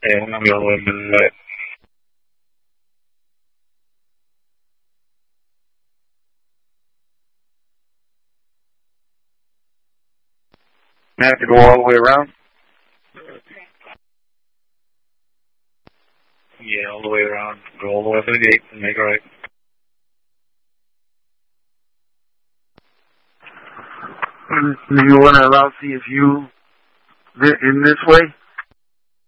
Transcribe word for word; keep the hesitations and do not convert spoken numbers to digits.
Yeah, I'm going to go in the right. I have to go all the way around? Yeah, all the way around. Go all the way to the gate and make a right. Do you want to allow C F U in this way?